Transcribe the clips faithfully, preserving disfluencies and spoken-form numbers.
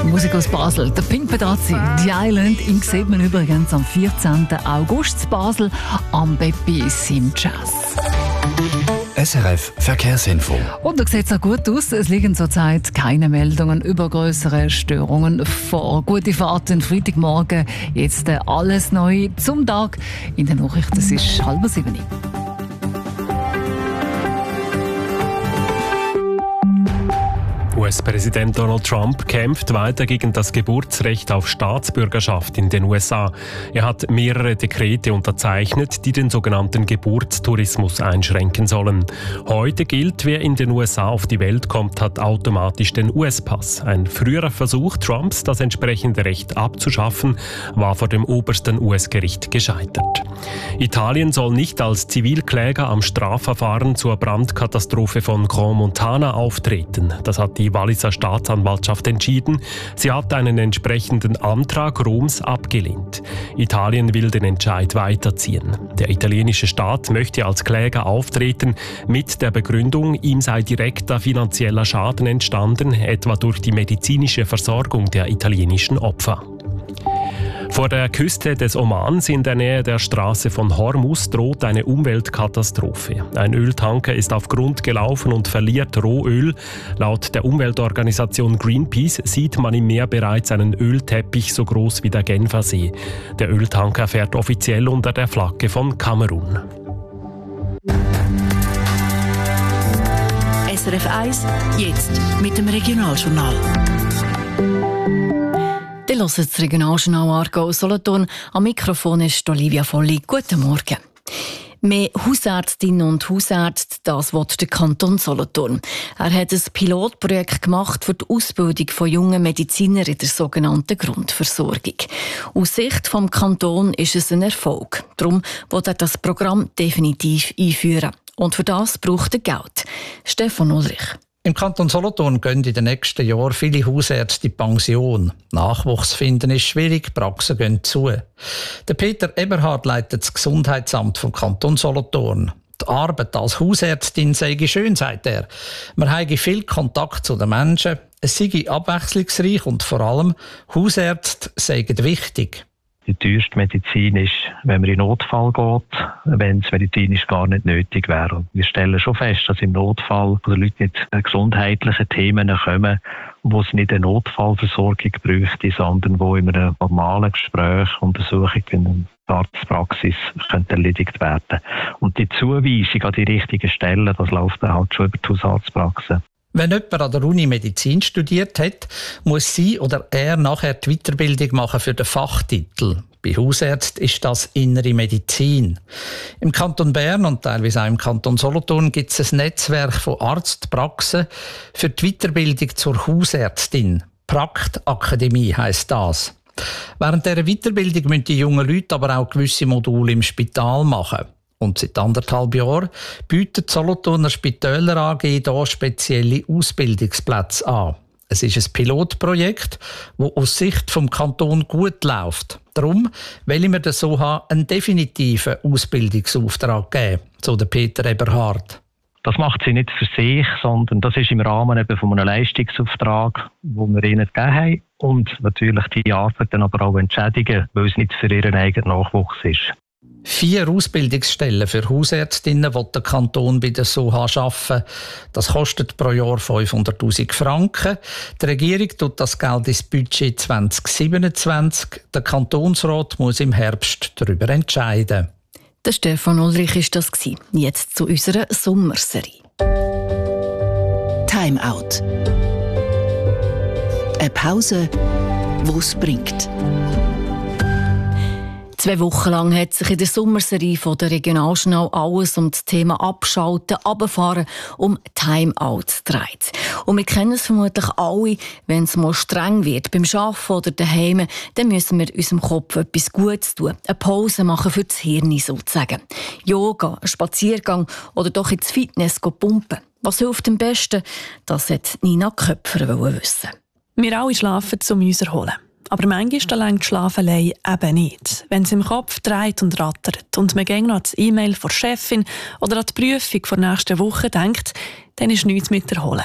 Musik aus Basel, der Pink Pedazzi, «The Island». Ihn sieht man übrigens am vierzehnten August in Basel am Beppis im Jazz. S R F Verkehrsinfo. Und da sieht es auch gut aus. Es liegen zurzeit keine Meldungen über größere Störungen vor. Gute Fahrt den Freitagmorgen. Jetzt alles neu zum Tag. In den Nachrichten es ist halb sieben. U S-Präsident Donald Trump kämpft weiter gegen das Geburtsrecht auf Staatsbürgerschaft in den U S A. Er hat mehrere Dekrete unterzeichnet, die den sogenannten Geburtstourismus einschränken sollen. Heute gilt, wer in den U S A auf die Welt kommt, hat automatisch den U S-Pass. Ein früherer Versuch Trumps, das entsprechende Recht abzuschaffen, war vor dem obersten U S-Gericht gescheitert. Italien soll nicht als Zivilkläger am Strafverfahren zur Brandkatastrophe von Grand Montana auftreten. Das hat die Walliser Staatsanwaltschaft entschieden. Sie hat einen entsprechenden Antrag Roms abgelehnt. Italien will den Entscheid weiterziehen. Der italienische Staat möchte als Kläger auftreten mit der Begründung, ihm sei direkter finanzieller Schaden entstanden, etwa durch die medizinische Versorgung der italienischen Opfer. Vor der Küste des Omans in der Nähe der Straße von Hormuz droht eine Umweltkatastrophe. Ein Öltanker ist auf Grund gelaufen und verliert Rohöl. Laut der Umweltorganisation Greenpeace sieht man im Meer bereits einen Ölteppich so groß wie der Genfersee. Der Öltanker fährt offiziell unter der Flagge von Kamerun. S R F eins, jetzt mit dem Regionaljournal. Die hören das Regionaljournal Aargau Solothurn. Am Mikrofon ist Olivia Volli. Guten Morgen. Mehr Hausärztinnen und Hausärzte, das will der Kanton Solothurn. Er hat ein Pilotprojekt gemacht für die Ausbildung von jungen Medizinern in der sogenannten Grundversorgung. Aus Sicht des Kantons ist es ein Erfolg. Darum will er das Programm definitiv einführen. Und für das braucht er Geld. Stefan Ulrich. Im Kanton Solothurn gehen in den nächsten Jahren viele Hausärzte in Pension. Nachwuchs finden ist schwierig, Praxen gehen zu. Der Peter Eberhard leitet das Gesundheitsamt vom Kanton Solothurn. Die Arbeit als Hausärztin sei schön, sagt er. Man habe viel Kontakt zu den Menschen, es sei abwechslungsreich und vor allem Hausärzte seien wichtig. Die teuerste Medizin ist, wenn man in Notfall geht, wenn es medizinisch gar nicht nötig wäre. Wir stellen schon fest, dass im Notfall, wo die Leute mit gesundheitlichen Themen kommen, wo es nicht eine Notfallversorgung bräuchte, sondern wo in einem normalen Gespräch, Untersuchung in der Arztpraxis könnte erledigt werden. Und die Zuweisung an die richtigen Stellen, das läuft dann halt schon über die Hausarztpraxen. Wenn jemand an der Uni Medizin studiert hat, muss sie oder er nachher die Weiterbildung machen für den Fachtitel. Bei Hausärzten ist das Innere Medizin. Im Kanton Bern und teilweise auch im Kanton Solothurn gibt es ein Netzwerk von Arztpraxen für die Weiterbildung zur Hausärztin. Praktakademie heisst das. Während dieser Weiterbildung müssen die jungen Leute aber auch gewisse Module im Spital machen. Und seit anderthalb Jahren bietet die Solothurner Spitäler A G hier spezielle Ausbildungsplätze an. Es ist ein Pilotprojekt, das aus Sicht des Kantons gut läuft. Darum wollen wir das so haben, einen definitiven Ausbildungsauftrag geben, so der Peter Eberhard. Das macht sie nicht für sich, sondern das ist im Rahmen eben von einem Leistungsauftrag, den wir ihnen gegeben haben. Und natürlich die Arbeit dann aber auch entschädigen, weil es nicht für ihren eigenen Nachwuchs ist. Vier Ausbildungsstellen für Hausärztinnen will der Kanton bei der S O H arbeiten. Das kostet pro Jahr fünfhunderttausend Franken. Die Regierung tut das Geld ins Budget zwanzig siebenundzwanzig. Der Kantonsrat muss im Herbst darüber entscheiden. Der Stefan Ulrich war das. Jetzt zu unserer Sommerserie. Time Out. Eine Pause, die es bringt. Zwei Wochen lang hat sich in der Sommerserie von der Regionaljournal alles um das Thema Abschalten, Runterfahren, um Time-Out gedreht. Und wir kennen es vermutlich alle, wenn es mal streng wird, beim Arbeiten oder daheim, dann müssen wir unserem Kopf etwas Gutes tun, eine Pause machen für das Hirn sozusagen. Yoga, ein Spaziergang oder doch ins Fitness pumpen. Was hilft am besten? Das hat Nina Köpfer wissen. Wir alle schlafen, um uns zu erholen. Aber manchmal reicht Schlaf allein eben nicht. Wenn es im Kopf dreht und rattert und man gäng noch an das E-Mail von der Chefin oder an die Prüfung der nächsten Woche denkt, dann ist nichts mit erholen.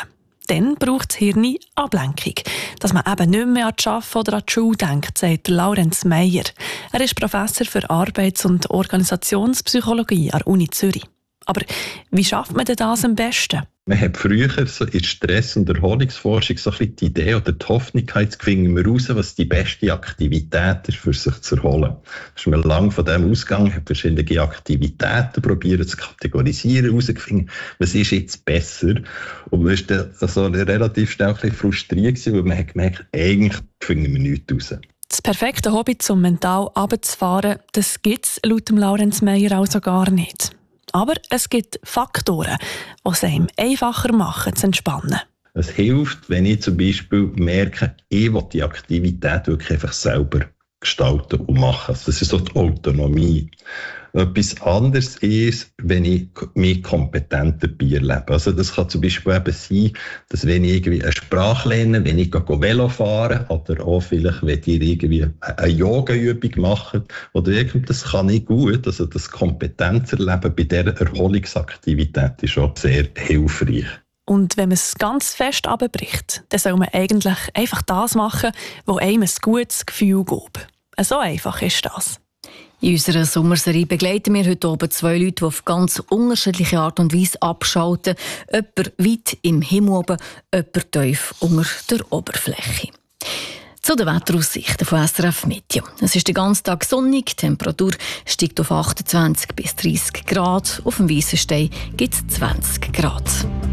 Dann braucht das Hirn Ablenkung, dass man eben nicht mehr an die Arbeit oder an die Schule denkt, sagt Laurenz Meyer. Er ist Professor für Arbeits- und Organisationspsychologie an der Uni Zürich. Aber wie schafft man denn das am besten? Man hat früher so in der Stress- und Erholungsforschung so ein bisschen die Idee oder die Hoffnung gehabt, jetzt finden wir raus, was die beste Aktivität ist, für sich zu erholen. Da ist man lange von dem ausgegangen, hat verschiedene Aktivitäten probiert zu kategorisieren, herausgefunden, was ist jetzt besser. Und man war dann also relativ schnell ein bisschen frustriert gewesen, weil man hat gemerkt, eigentlich finden wir nichts raus. Das perfekte Hobby, um mental runterzufahren, das gibt es laut dem Laurenz Meyer also gar nicht. Aber es gibt Faktoren, die es einem einfacher machen, zu entspannen. Es hilft, wenn ich zum Beispiel merke, ich will die Aktivität wirklich einfach selber gestalten und machen. Das ist so die Autonomie. Etwas anderes ist, wenn ich mich kompetent dabei erlebe. Also das kann zum Beispiel eben sein, dass wenn ich irgendwie eine Sprache lerne, wenn ich Velo fahre oder auch vielleicht, wenn ich irgendwie eine Yoga-Übung mache oder irgendwas, das kann ich gut. Also das Kompetenzerleben bei dieser Erholungsaktivität ist schon sehr hilfreich. Und wenn man es ganz fest runterbricht, dann soll man eigentlich einfach das machen, was einem ein gutes Gefühl gibt. So einfach ist das. In unserer Sommerserie begleiten wir heute oben zwei Leute, die auf ganz unterschiedliche Art und Weise abschalten. Jemand weit im Himmel oben, jemand tief unter der Oberfläche. Zu den Wetteraussichten von S R F Meteo. Es ist den ganzen Tag sonnig, die Temperatur steigt auf achtundzwanzig bis dreißig Grad. Auf dem Weissenstein gibt es zwanzig Grad.